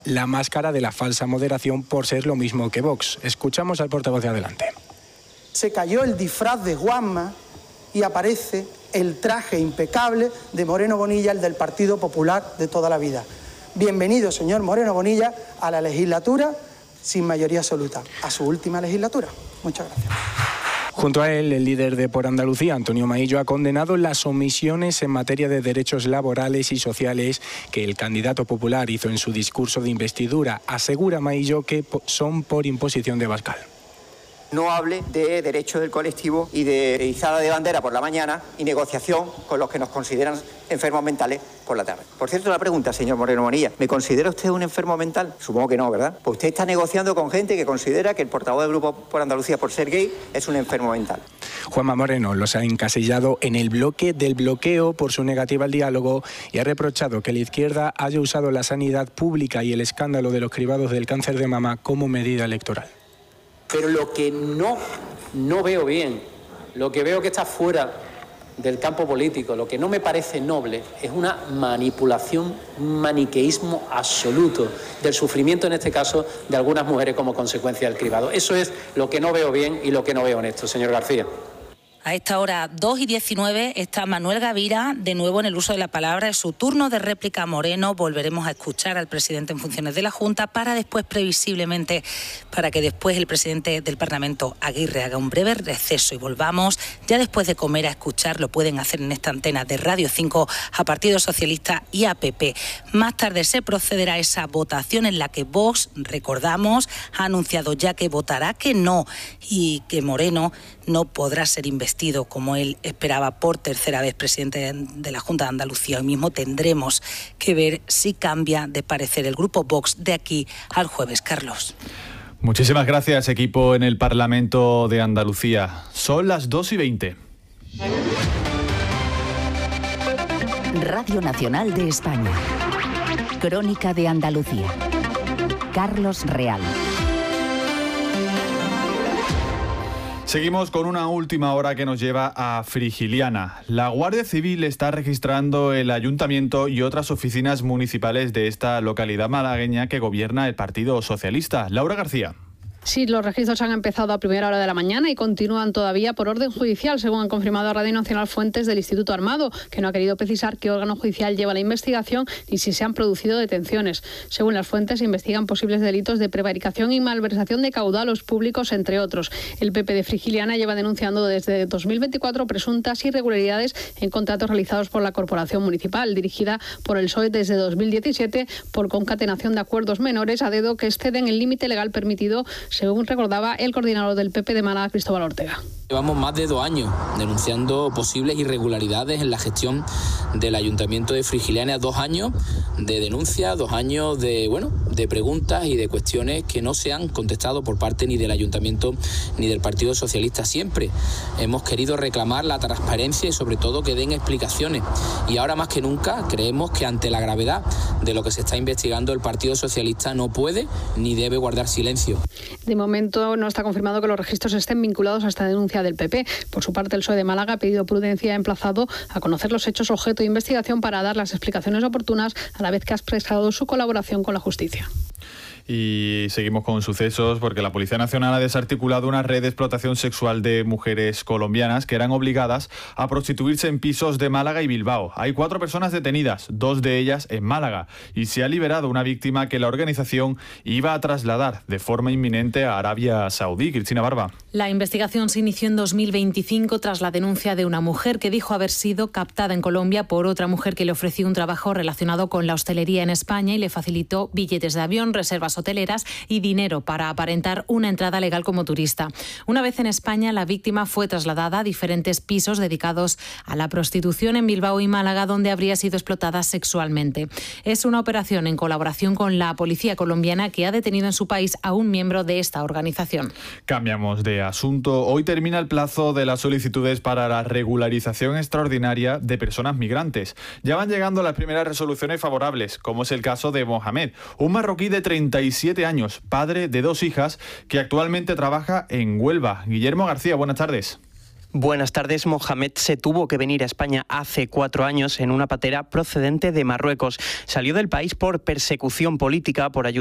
la máscara de la falsa moderación por ser lo mismo que Vox. Escuchamos al portavoz de Adelante. Se cayó el disfraz de Juanma y aparece el traje impecable de Moreno Bonilla, el del Partido Popular de toda la vida. Bienvenido, señor Moreno Bonilla, a la legislatura sin mayoría absoluta, a su última legislatura. Muchas gracias. Junto a él, el líder de Por Andalucía, Antonio Maillo, ha condenado las omisiones en materia de derechos laborales y sociales que el candidato popular hizo en su discurso de investidura. Asegura Maillo que son por imposición de Abascal. No hable de derechos del colectivo y de izada de bandera por la mañana y negociación con los que nos consideran enfermos mentales por la tarde. Por cierto, la pregunta, señor Moreno Bonilla, ¿me considera usted un enfermo mental? Supongo que no, ¿verdad? Pues usted está negociando con gente que considera que el portavoz del Grupo Por Andalucía, por ser gay, es un enfermo mental. Juanma Moreno los ha encasillado en el bloque del bloqueo por su negativa al diálogo y ha reprochado que la izquierda haya usado la sanidad pública y el escándalo de los cribados del cáncer de mama como medida electoral. Pero lo que no veo bien, lo que veo que está fuera del campo político, lo que no me parece noble, es una manipulación, un maniqueísmo absoluto del sufrimiento, en este caso, de algunas mujeres como consecuencia del cribado. Eso es lo que no veo bien y lo que no veo honesto, señor García. A esta hora 2:19 está Manuel Gavira de nuevo en el uso de la palabra. Es su turno de réplica a Moreno. Volveremos a escuchar al presidente en funciones de la Junta para que después el presidente del Parlamento, Aguirre, haga un breve receso y volvamos ya después de comer a escuchar. Lo pueden hacer en esta antena de Radio 5 a Partido Socialista y a PP. Más tarde se procederá a esa votación en la que Vox, recordamos, ha anunciado ya que votará que no y que Moreno no podrá ser investido como él esperaba por tercera vez presidente de la Junta de Andalucía. Hoy mismo tendremos que ver si cambia de parecer el grupo Vox de aquí al jueves. Carlos. Muchísimas gracias, equipo en el Parlamento de Andalucía. Son las 2:20. Radio Nacional de España. Crónica de Andalucía. Carlos Real. Seguimos con una última hora que nos lleva a Frigiliana. La Guardia Civil está registrando el ayuntamiento y otras oficinas municipales de esta localidad malagueña que gobierna el Partido Socialista. Laura García. Sí, los registros han empezado a primera hora de la mañana y continúan todavía por orden judicial, según han confirmado a Radio Nacional fuentes del Instituto Armado, que no ha querido precisar qué órgano judicial lleva la investigación ni si se han producido detenciones. Según las fuentes, se investigan posibles delitos de prevaricación y malversación de caudales públicos, entre otros. El PP de Frigiliana lleva denunciando desde 2024 presuntas irregularidades en contratos realizados por la Corporación Municipal, dirigida por el PSOE desde 2017, por concatenación de acuerdos menores a dedo que exceden el límite legal permitido, según recordaba el coordinador del PP de Málaga, Cristóbal Ortega. Llevamos más de 2 años denunciando posibles irregularidades en la gestión del Ayuntamiento de Frigiliana. 2 años de denuncia, 2 años de preguntas y de cuestiones que no se han contestado por parte ni del Ayuntamiento ni del Partido Socialista. Siempre hemos querido reclamar la transparencia y sobre todo que den explicaciones. Y ahora más que nunca creemos que ante la gravedad de lo que se está investigando, el Partido Socialista no puede ni debe guardar silencio. De momento no está confirmado que los registros estén vinculados a esta denuncia del PP. Por su parte, el PSOE de Málaga ha pedido prudencia y ha emplazado a conocer los hechos objeto de investigación para dar las explicaciones oportunas, a la vez que ha expresado su colaboración con la justicia. Y seguimos con sucesos porque la Policía Nacional ha desarticulado una red de explotación sexual de mujeres colombianas que eran obligadas a prostituirse en pisos de Málaga y Bilbao. Hay 4 personas detenidas, 2 de ellas en Málaga, y se ha liberado una víctima que la organización iba a trasladar de forma inminente a Arabia Saudí. Cristina Barba. La investigación se inició en 2025 tras la denuncia de una mujer que dijo haber sido captada en Colombia por otra mujer que le ofreció un trabajo relacionado con la hostelería en España y le facilitó billetes de avión, reservas hoteleras y dinero para aparentar una entrada legal como turista. Una vez en España, la víctima fue trasladada a diferentes pisos dedicados a la prostitución en Bilbao y Málaga, donde habría sido explotada sexualmente. Es una operación en colaboración con la policía colombiana que ha detenido en su país a un miembro de esta organización. Cambiamos de asunto. Hoy termina el plazo de las solicitudes para la regularización extraordinaria de personas migrantes. Ya van llegando las primeras resoluciones favorables, como es el caso de Mohamed, un marroquí de 37 años, padre de 2 hijas, que actualmente trabaja en Huelva. Guillermo García, buenas tardes. Buenas tardes. Mohamed se tuvo que venir a España hace 4 años en una patera procedente de Marruecos. Salió del país por persecución política, por ayudar